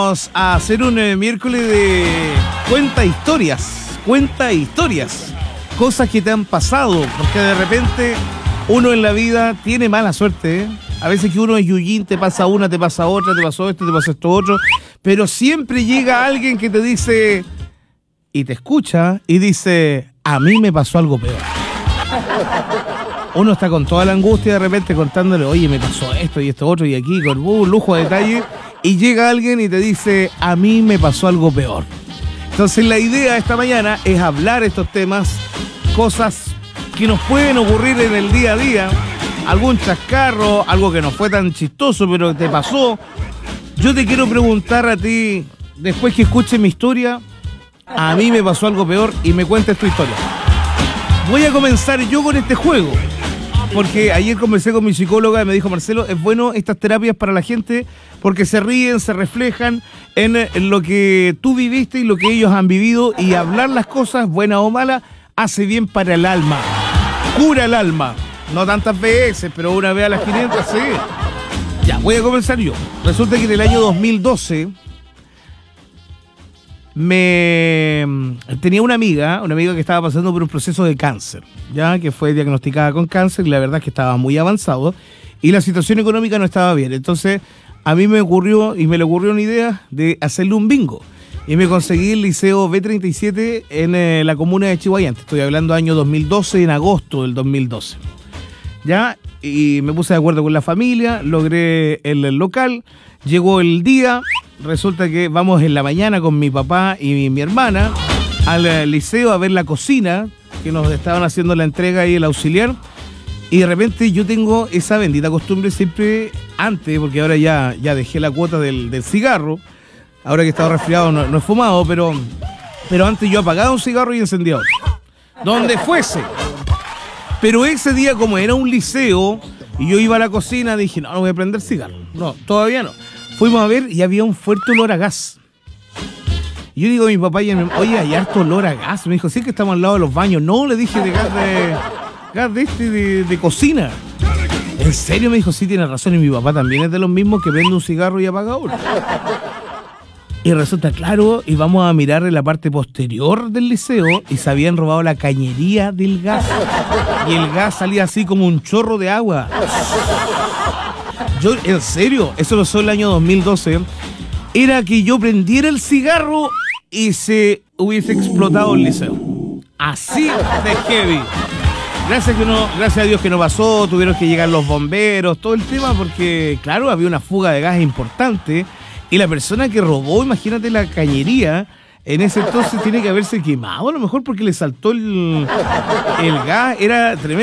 Vamos a hacer un miércoles de cuenta historias, cosas que te han pasado, porque de repente uno en la vida tiene mala suerte, ¿eh? A veces que uno es yuyín, te pasa una, te pasa otra, te pasó esto, te pasó esto otro, pero siempre llega alguien que te dice y te escucha y dice, a mí me pasó algo peor. Uno está con toda la angustia de repente contándole, oye, me pasó esto y esto otro y aquí con lujo de detalle, y llega alguien y te dice, a mí me pasó algo peor. Entonces la idea esta mañana es hablar estos temas, cosas que nos pueden ocurrir en el día a día, algún chascarro, algo que no fue tan chistoso pero te pasó. Yo te quiero preguntar a ti, después que escuches mi historia, a mí me pasó algo peor y me cuentes tu historia. Voy a comenzar yo con este juego, porque ayer conversé con mi psicóloga y me dijo, Marcelo, es bueno estas terapias para la gente porque se ríen, se reflejan en lo que tú viviste y lo que ellos han vivido, y hablar las cosas, buenas o malas, hace bien para el alma, cura el alma. No tantas veces, pero una vez a las 500, sí. Ya, voy a comenzar yo. Resulta que en el año 2012 tenía una amiga que estaba pasando por un proceso de cáncer, ya que fue diagnosticada con cáncer, y la verdad es que estaba muy avanzado y la situación económica no estaba bien. Entonces a mí me le ocurrió una idea de hacerle un bingo, y me conseguí el liceo B37 en la comuna de Chihuayante. Estoy hablando año 2012, en agosto del 2012, ya, y me puse de acuerdo con la familia, logré el local, llegó el día. Resulta que vamos en la mañana con mi papá y mi hermana al liceo a ver la cocina, que nos estaban haciendo la entrega y el auxiliar, y de repente yo tengo esa bendita costumbre siempre antes, porque ahora ya dejé la cuota del cigarro, ahora que estaba resfriado no he fumado, pero antes yo apagaba un cigarro y encendía otro, donde fuese. Pero ese día, como era un liceo y yo iba a la cocina, dije, no voy a prender cigarro, no, todavía no. Fuimos a ver y había un fuerte olor a gas. Y yo digo a mi papá, oye, hay harto olor a gas. Me dijo, sí, que estamos al lado de los baños. No, le dije, de gas de cocina. ¿En serio? Me dijo, sí, tiene razón. Y mi papá también es de los mismos que prende un cigarro y apaga otro. Y resulta, claro, y vamos a mirar en la parte posterior del liceo y se habían robado la cañería del gas. Y el gas salía así como un chorro de agua. Yo, en serio, eso lo fue el año 2012, era que yo prendiera el cigarro y se hubiese explotado el liceo. Así de heavy. Gracias a Dios que no pasó, tuvieron que llegar los bomberos, todo el tema, porque, claro, había una fuga de gas importante, y la persona que robó, imagínate, la cañería, en ese entonces tiene que haberse quemado, a lo mejor porque le saltó el gas, era tremendo.